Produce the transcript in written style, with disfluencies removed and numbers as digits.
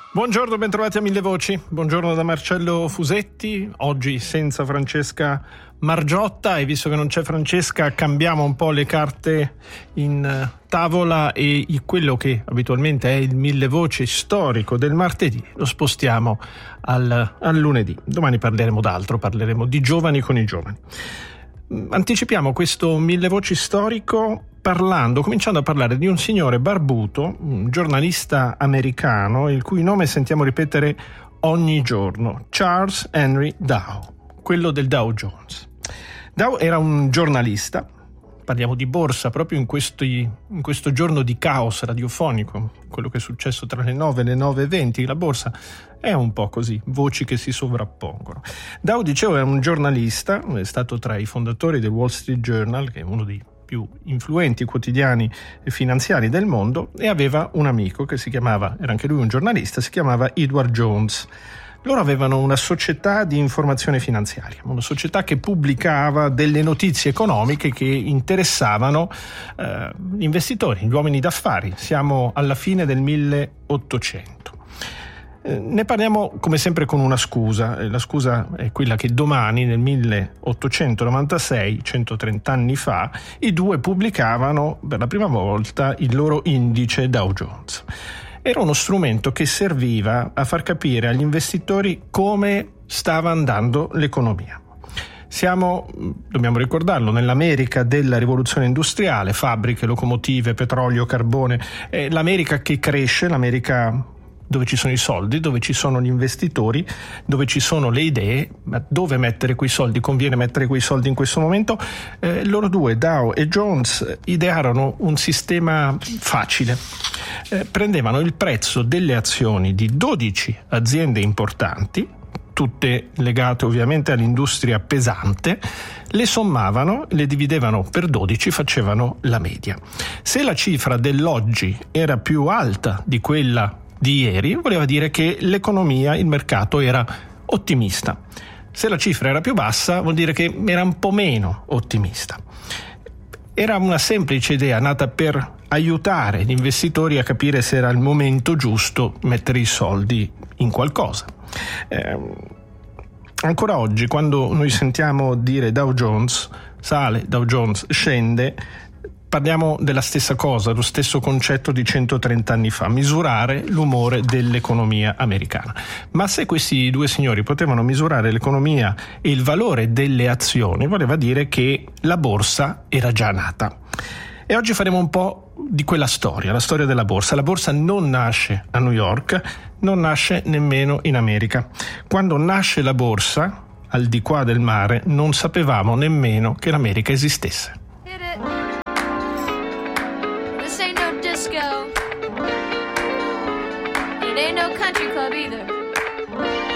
Buongiorno, bentrovati a Mille Voci. Buongiorno da Marcello Fusetti. Oggi senza Francesca Margiotta, e visto che non c'è Francesca cambiam un po' le carte in tavola e quello che abitualmente è il Mille Voci storico del martedì lo spostiamo al lunedì. Domani parleremo d'altro, parleremo di giovani con i giovani. Anticipiamo questo Mille Voci storico cominciando a parlare di un signore barbuto, un giornalista americano, il cui nome sentiamo ripetere ogni giorno, Charles Henry Dow, quello del Dow Jones. Dow era un giornalista, parliamo di borsa proprio in questo giorno di caos radiofonico, quello che è successo tra le 9 e le 9:20, la borsa è un po' così, voci che si sovrappongono. Dow, dicevo, è un giornalista, è stato tra i fondatori del Wall Street Journal, che è uno dei più influenti quotidiani finanziari del mondo, e aveva un amico che era anche lui un giornalista, si chiamava Edward Jones. Loro avevano una società di informazione finanziaria, una società che pubblicava delle notizie economiche che interessavano gli investitori, gli uomini d'affari. Siamo alla fine del 1800. Ne parliamo come sempre con una scusa. La scusa è quella che domani, nel 1896, 130 anni fa, i due pubblicavano per la prima volta il loro indice Dow Jones. Era uno strumento che serviva a far capire agli investitori come stava andando l'economia. Siamo, dobbiamo ricordarlo, nell'America della rivoluzione industriale, fabbriche, locomotive, petrolio, carbone, l'America che cresce, l'America dove ci sono i soldi, dove ci sono gli investitori, dove ci sono le idee, ma dove mettere quei soldi? Conviene mettere quei soldi in questo momento? Loro due, Dow e Jones, idearono un sistema facile. Prendevano il prezzo delle azioni di 12 aziende importanti, tutte legate ovviamente all'industria pesante, le sommavano, le dividevano per 12, facevano la media. Se la cifra dell'oggi era più alta di quella di ieri, voleva dire che l'economia, il mercato era ottimista. Se la cifra era più bassa, vuol dire che era un po' meno ottimista. Era una semplice idea nata per aiutare gli investitori a capire se era il momento giusto mettere i soldi in qualcosa. Ancora oggi, quando noi sentiamo dire Dow Jones sale, Dow Jones scende, parliamo della stessa cosa, lo stesso concetto di 130 anni fa, misurare l'umore dell'economia americana. Ma se questi due signori potevano misurare l'economia e il valore delle azioni, voleva dire che la borsa era già nata. E oggi faremo un po' di quella storia, la storia della borsa. La borsa non nasce a New York, non nasce nemmeno in America. Quando nasce la borsa, al di qua del mare, non sapevamo nemmeno che l'America esistesse. It ain't no country club either.